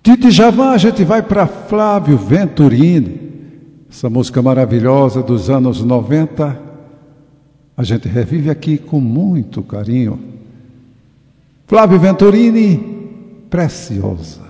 De Djavan a gente vai para Flávio Venturini. Essa música maravilhosa dos anos 90, a gente revive aqui com muito carinho. Flávio Venturini, Preciosa.